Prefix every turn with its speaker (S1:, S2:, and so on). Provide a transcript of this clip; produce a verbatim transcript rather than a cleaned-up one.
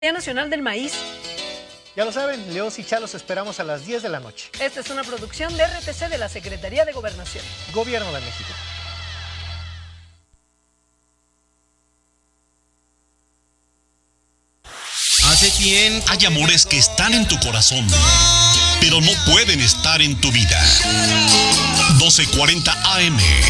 S1: Día Nacional del Maíz.
S2: Ya lo saben, Leos y Chalos esperamos a las diez de la noche.
S1: Esta es una producción de R T C de la Secretaría de Gobernación.
S2: Gobierno de México.
S3: Hace tiempo. Hay amores que están en tu corazón, pero no pueden estar en tu vida. doce cuarenta A M